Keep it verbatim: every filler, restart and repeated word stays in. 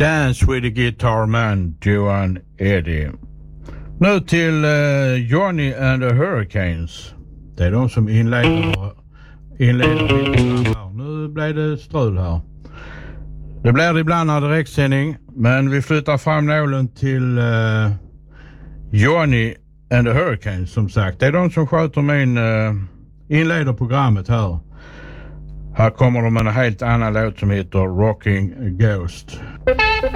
Dance with the Guitar Man, Johan Eddy. Nu till uh, Johnny and the Hurricanes. Det är de som inleder, inleder mitt här. Nu blir det strul här. Det blir ibland en direktsändning, men vi flyttar fram nålen till uh, Johnny and the Hurricanes, som sagt. Det är de som sköter min uh, inleder programmet här. Här kommer de med en helt annan låt som heter Rocking Ghost.